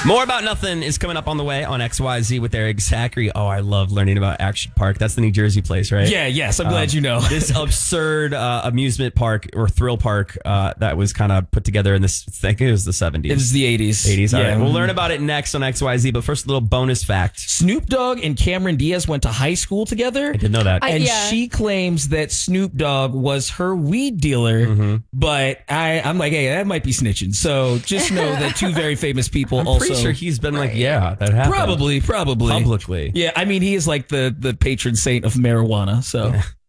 More About Nothing is coming up on the way on XYZ with Eric Zachary. Oh, I love learning about Action Park. That's the New Jersey place, right? Yeah, yes. I'm glad you know. This absurd amusement park or thrill park that was kind of put together in this, I think it was the 70s. It was the 80s. 80s, all yeah. right. We'll learn about it next on XYZ, but first a little bonus fact. Snoop Dogg and Cameron Diaz went to high school together. I didn't know that. And she claims that Snoop Dogg was her weed dealer, but I'm like, hey, that might be snitching. So just know that two very famous people I'm also. pretty sure he's been like, yeah, that happened. Probably. Publicly. Yeah, I mean, he is like the patron saint of marijuana, so. Yeah.